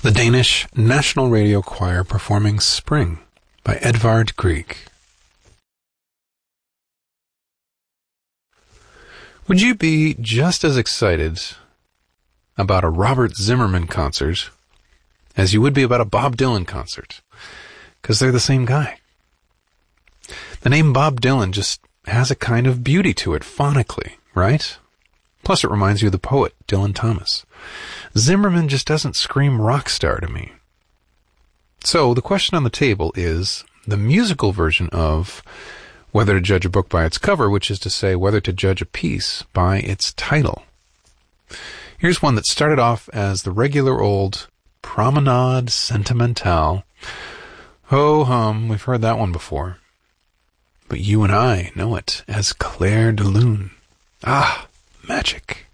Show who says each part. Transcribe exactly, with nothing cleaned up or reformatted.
Speaker 1: The Danish National Radio Choir performing Spring by Edvard Grieg. Would you be just as excited about a Robert Zimmerman concert as you would be about a Bob Dylan concert? Because they're the same guy. The name Bob Dylan just has a kind of beauty to it phonically, right? Plus it reminds you of the poet Dylan Thomas. Zimmerman just doesn't scream rock star to me. So the question on the table is the musical version of whether to judge a book by its cover, which is to say whether to judge a piece by its title. Here's one that started off as the regular old Promenade Sentimentale. Ho hum, we've heard that one before. But you and I know it as Clair de Lune. Ah, magic.